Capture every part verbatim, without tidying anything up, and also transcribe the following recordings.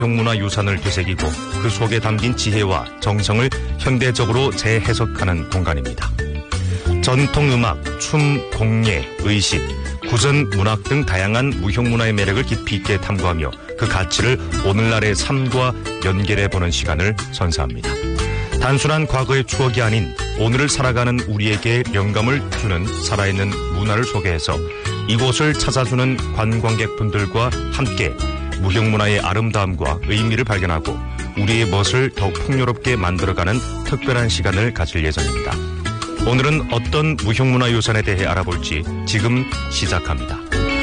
무형문화유산을 되새기고 그 속에 담긴 지혜와 정성을 현대적으로 재해석하는 공간입니다. 전통음악, 춤, 공예, 의식, 구전 문학 등 다양한 무형문화의 매력을 깊이 있게 탐구하며 그 가치를 오늘날의 삶과 연결해보는 시간을 선사합니다. 단순한 과거의 추억이 아닌 오늘을 살아가는 우리에게 영감을 주는 살아있는 문화를 소개해서 이곳을 찾아주는 관광객분들과 함께 무형문화의 아름다움과 의미를 발견하고 우리의 멋을 더욱 풍요롭게 만들어가는 특별한 시간을 가질 예정입니다. 오늘은 어떤 무형문화유산에 대해 알아볼지 지금 시작합니다.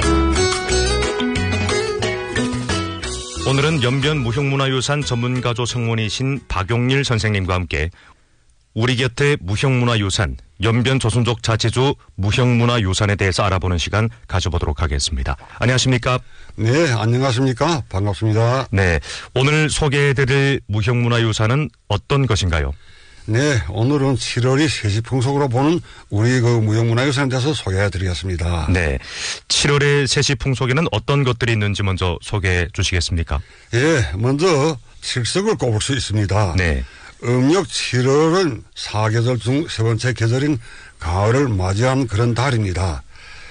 오늘은 연변 무형문화유산 전문가조 성문이신 박용일 선생님과 함께 우리 곁의 무형문화유산, 연변 조선족 자치주 무형문화유산에 대해서 알아보는 시간 가져보도록 하겠습니다. 안녕하십니까? 네, 안녕하십니까? 반갑습니다. 네, 오늘 소개해드릴 무형문화유산은 어떤 것인가요? 네, 오늘은 칠월이 세시풍속으로 보는 우리 그 무형문화유산에 대해서 소개해드리겠습니다. 네, 칠월의 세시풍속에는 어떤 것들이 있는지 먼저 소개해 주시겠습니까? 예, 먼저 칠석을 꼽을 수 있습니다. 네. 음력 칠월은 사계절 중 세 번째 계절인 가을을 맞이한 그런 달입니다.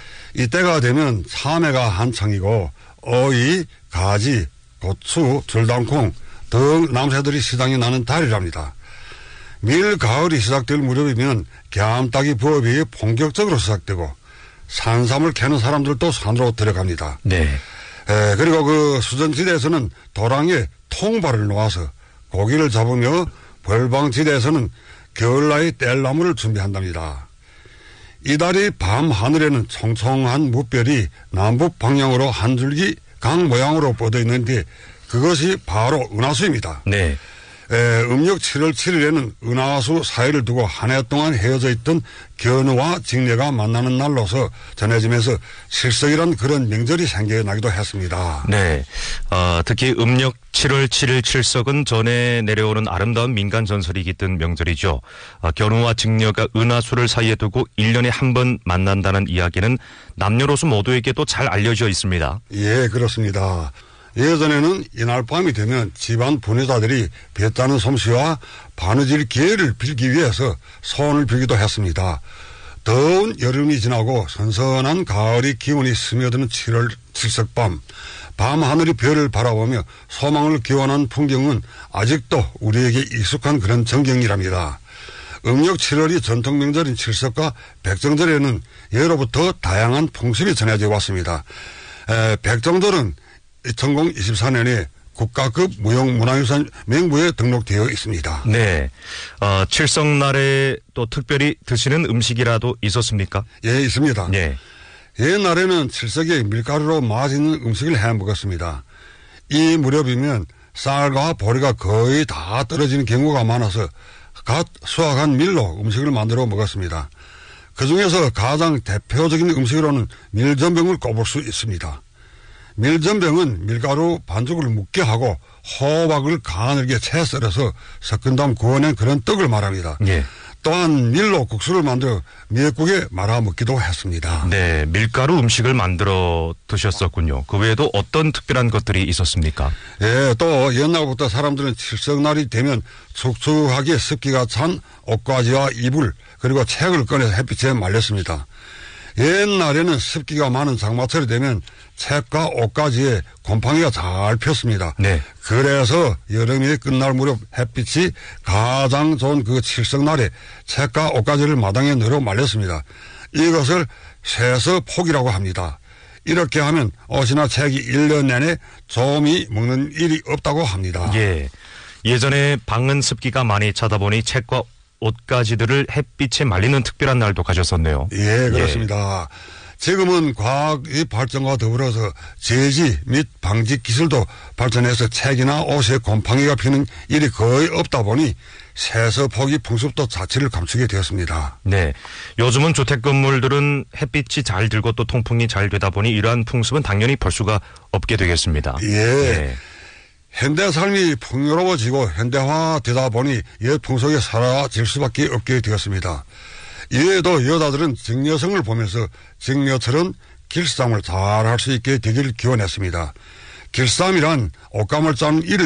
이때가 되면 참외가 한창이고 어이, 가지, 고추, 줄당콩 등 남새들이 시장이 나는 달이랍니다. 밀 가을이 시작될 무렵이면 갸암따기 부업이 본격적으로 시작되고 산삼을 캐는 사람들도 산으로 들어갑니다. 네. 에, 그리고 그 수전지대에서는 도랑에 통발을 놓아서 고기를 잡으며 벌방지대에서는 겨울나이 뗄나무를 준비한답니다. 이달이 밤 하늘에는 청청한 무별이 남북 방향으로 한 줄기 강 모양으로 뻗어 있는데 그것이 바로 은하수입니다. 네. 에, 음력 칠월 칠일에는 은하수 사이를 두고 한 해 동안 헤어져 있던 견우와 직녀가 만나는 날로서 전해지면서 칠석이란 그런 명절이 생겨나기도 했습니다. 네. 어, 특히 음력 칠월 칠일 칠석은 전해 내려오는 아름다운 민간 전설이 깃든 명절이죠. 어, 견우와 직녀가 은하수를 사이에 두고 일 년에 한 번 만난다는 이야기는 남녀노소 모두에게도 잘 알려져 있습니다. 예, 그렇습니다. 예전에는 이날 밤이 되면 집안 부녀자들이 볕자는 솜씨와 바느질 기회를 빌기 위해서 소원을 빌기도 했습니다. 더운 여름이 지나고 선선한 가을이 기운이 스며드는 칠월 칠석밤, 밤 하늘이 별을 바라보며 소망을 기원한 풍경은 아직도 우리에게 익숙한 그런 전경이랍니다. 음력 칠월이 전통 명절인 칠석과 백정절에는 예로부터 다양한 풍습이 전해져 왔습니다. 에, 백정절은 천이십사 년에 국가급 무형문화유산 명부에 등록되어 있습니다. 네. 어, 칠석날에 또 특별히 드시는 음식이라도 있었습니까? 예, 있습니다. 네. 옛날에는 칠석에 밀가루로 맛있는 음식을 해 먹었습니다. 이 무렵이면 쌀과 보리가 거의 다 떨어지는 경우가 많아서 갓 수확한 밀로 음식을 만들어 먹었습니다. 그중에서 가장 대표적인 음식으로는 밀전병을 꼽을 수 있습니다. 밀전병은 밀가루 반죽을 묻게 하고 호박을 가늘게 채 썰어서 섞은 다음 구워낸 그런 떡을 말합니다. 예. 또한 밀로 국수를 만들어 미역국에 말아 먹기도 했습니다. 네, 밀가루 음식을 만들어 드셨었군요. 그 외에도 어떤 특별한 것들이 있었습니까? 예, 또 옛날부터 사람들은 칠석날이 되면 축축하게 습기가 찬 옷가지와 이불 그리고 책을 꺼내서 햇빛에 말렸습니다. 옛날에는 습기가 많은 장마철이 되면 책과 옷가지에 곰팡이가 잘 폈습니다. 네. 그래서 여름이 끝날 무렵 햇빛이 가장 좋은 그 칠석날에 책과 옷가지를 마당에 널어 말렸습니다. 이것을 쇠서폭이라고 합니다. 이렇게 하면 옷이나 책이 일 년 내내 좀이 먹는 일이 없다고 합니다. 예. 예전에 방은 습기가 많이 차다 보니 책과 옷가지들을 햇빛에 말리는 특별한 날도 가졌었네요. 예, 그렇습니다. 예. 지금은 과학의 발전과 더불어서 제지 및 방지 기술도 발전해서 책이나 옷에 곰팡이가 피는 일이 거의 없다 보니 세서폭이 풍습도 자취를 감추게 되었습니다. 네, 요즘은 주택 건물들은 햇빛이 잘 들고 또 통풍이 잘 되다 보니 이러한 풍습은 당연히 볼 수가 없게 되겠습니다. 예. 네. 현대 삶이 풍요로워지고 현대화되다 보니 옛 풍속에 사라질 수밖에 없게 되었습니다. 이외에도 여자들은 직녀성을 보면서 직녀처럼 길쌈을 잘 할 수 있게 되기를 기원했습니다. 길쌈이란 옷감을 짜는 이름